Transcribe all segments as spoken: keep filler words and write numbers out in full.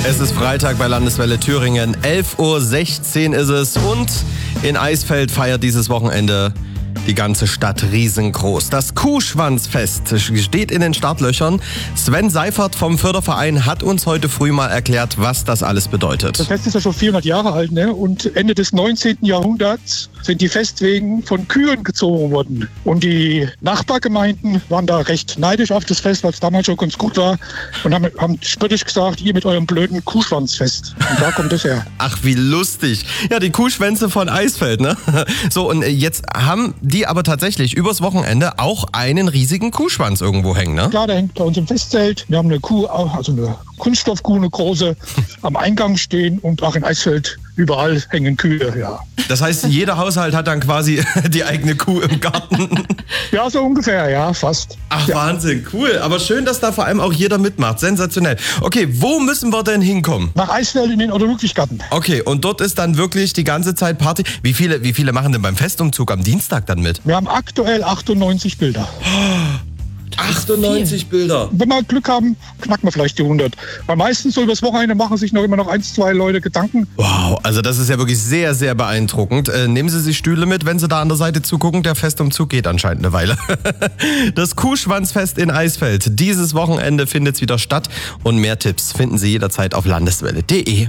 Es ist Freitag bei Landeswelle Thüringen. elf Uhr sechzehn ist es und in Eisfeld feiert dieses Wochenende die ganze Stadt riesengroß. Das Kuhschwanzfest steht in den Startlöchern. Sven Seifert vom Förderverein hat uns heute früh mal erklärt, was das alles bedeutet. Das Fest ist ja schon vierhundert Jahre alt, ne? Und Ende des neunzehnten Jahrhunderts sind die Festwegen von Kühen gezogen worden. Und die Nachbargemeinden waren da recht neidisch auf das Fest, weil es damals schon ganz gut war. Und haben, haben spöttisch gesagt, ihr mit eurem blöden Kuhschwanzfest. Und da kommt es her. Ach, wie lustig. Ja, die Kuhschwänze von Eisfeld, ne? So, und jetzt haben die aber tatsächlich übers Wochenende auch einen riesigen Kuhschwanz irgendwo hängen, ne? Klar, der hängt bei uns im Festzelt. Wir haben eine Kuh, also eine Kunststoffkuh, eine große, am Eingang stehen und auch in Eisfeld überall hängen Kühe, ja. Das heißt, jeder Haushalt hat dann quasi die eigene Kuh im Garten. Ja, so ungefähr, ja, fast. Ach, ja. Wahnsinn, cool. Aber schön, dass da vor allem auch jeder mitmacht. Sensationell. Okay, wo müssen wir denn hinkommen? Nach Eisfeld in den Otto-Ludwig-Garten. Okay, und dort ist dann wirklich die ganze Zeit Party. Wie viele, wie viele machen denn beim Festumzug am Dienstag dann mit? Wir haben aktuell achtundneunzig Bilder. achtundneunzig Bilder. Wenn wir Glück haben, knacken wir vielleicht die hundert. Weil meistens so übers Wochenende machen sich noch immer noch ein, zwei Leute Gedanken. Wow, also das ist ja wirklich sehr, sehr beeindruckend. Äh, nehmen Sie sich Stühle mit, wenn Sie da an der Seite zugucken. Der Festumzug geht anscheinend eine Weile. Das Kuhschwanzfest in Eisfeld. Dieses Wochenende findet es wieder statt. Und mehr Tipps finden Sie jederzeit auf landeswelle punkt de.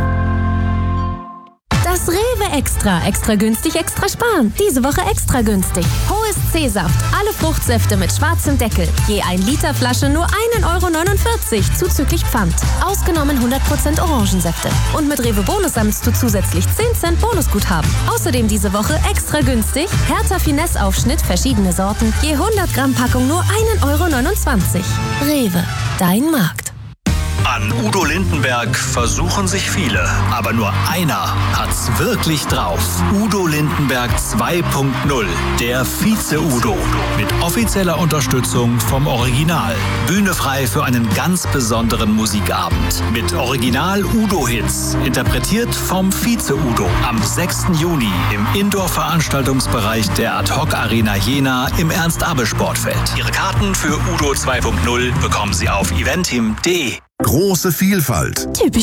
Das Rewe Extra. Extra günstig, extra sparen. Diese Woche extra günstig. Hohes C-Saft. Alle Fruchtsäfte mit schwarzem Deckel. Je ein Liter Flasche nur ein Euro neunundvierzig zuzüglich Pfand. Ausgenommen hundert Prozent Orangensäfte. Und mit Rewe Bonus sammelst du zusätzlich zehn Cent Bonusguthaben. Außerdem diese Woche extra günstig. Hertha Finesse Aufschnitt, verschiedene Sorten. Je hundert Gramm Packung nur ein Euro neunundzwanzig. Rewe. Dein Markt. An Udo Lindenberg versuchen sich viele, aber nur einer hat's wirklich drauf. Udo Lindenberg zwei Punkt null, der Vize-Udo. Mit offizieller Unterstützung vom Original. Bühne frei für einen ganz besonderen Musikabend. Mit Original-Udo-Hits, interpretiert vom Vize-Udo. Am sechsten Juni im Indoor-Veranstaltungsbereich der Ad-Hoc-Arena Jena im Ernst-Abbe-Sportfeld. Ihre Karten für Udo zwei Punkt null bekommen Sie auf eventim punkt de. Große Vielfalt. Typisch